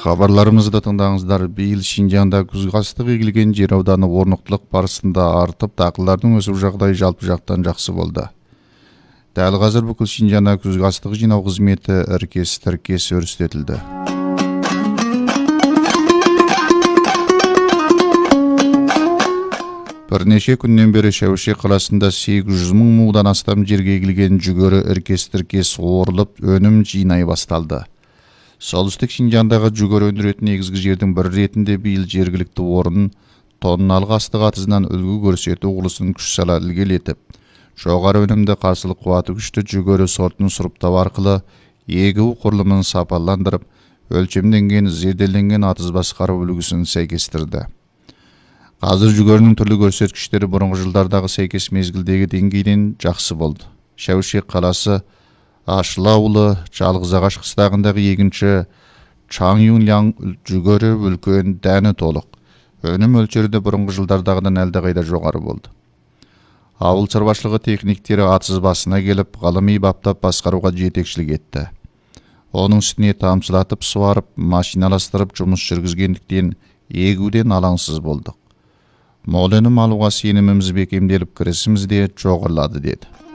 Хабарларымызды тыңдаңыздар. Биыл Шинжаңда күзгі астық егілген жер ауданы орнықтылық барысында артып, дақылдардың өсу жағдайы жалпы жақтан жақсы болды. Дәл қазір бүкіл Шинжаңда күзгі астық жинау қызметі іркес-тіркес өрістетілді. Бірнеше күннен бері Шәуше қаласында 800 мың мудан астам жерге егілген жүгері іркес-тіркес орылып, өнім жинай басталды. Солтүстік Шинжаңдағы жүгері өндіретін негізгі жердің бір ретінде биыл жергілікті орын тонналық астық атызынан үлгі көрсету құрылысын күш сала ілгерілетіп, жоғары өнімді қарсылық қуаты күшті жүгері сортын сұрыптау арқылы егу құрылымын сапаландырып, өлшемленген, зерделенген атыз басқару үлгісін сәйкестірді. Қазір жүгерінің түрлі көрсеткіштері бұрынғы жылдардағы сәйкес мезгілдегі деңгейден жақсы болды. Шәуше қаласы Ашыл ауылы Жалғыз ағаш қыстағындағы егінші Чаңюнляң жүгері үлкен, дәні толық. Өнім мөлшері бұрынғы жылдардағыдан әлдеқайда жоғары болды. Ауыл шаруашылығы техниктері атыз басына келіп, ғылыми баптап басқаруға жетекшілік етті. Оның үстіне тамшылатып, суарып, машиналастырып жұмыс жүргізгендіктен егуден алаңсыз болдық. Мол өнім алуға сеніміміз бекемделіп, кірісіміз де жоғарылады деді.